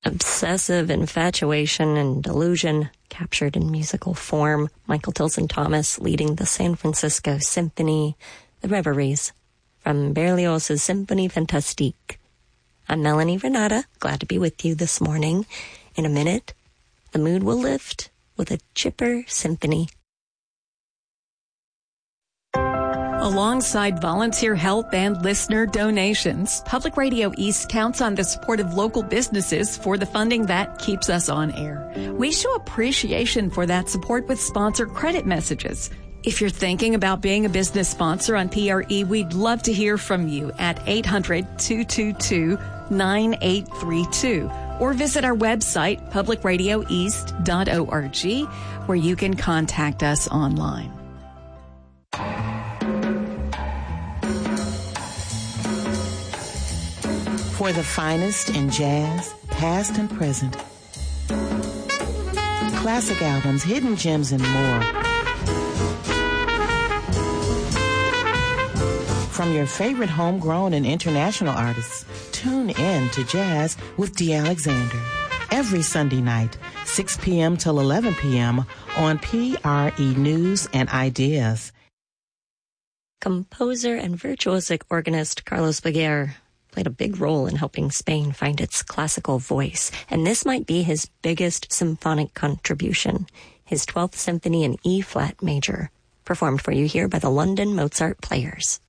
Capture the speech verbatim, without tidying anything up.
Obsessive infatuation and delusion captured in musical form. Michael Tilson Thomas leading the San Francisco Symphony, The Reveries, from Berlioz's Symphonie Fantastique. I'm Melanie Renata, glad to be with you this morning. In a minute, the mood will lift with a chipper symphony. Alongside volunteer help and listener donations, Public Radio East counts on the support of local businesses for the funding that keeps us on air. We show appreciation for that support with sponsor credit messages. If you're thinking about being a business sponsor on P R E, we'd love to hear from you at eight hundred, two two two, nine eight three two or visit our website, public radio east dot org, where you can contact us online. For the finest in jazz, past and present. Classic albums, hidden gems, and more. From your favorite homegrown and international artists, tune in to Jazz with D. Alexander. Every Sunday night, six p.m. till eleven p.m. on P R E News and Ideas. Composer and virtuosic organist Carlos Baguer played a big role in helping Spain find its classical voice, and this might be his biggest symphonic contribution, his twelfth Symphony in E-flat major, performed for you here by the London Mozart Players.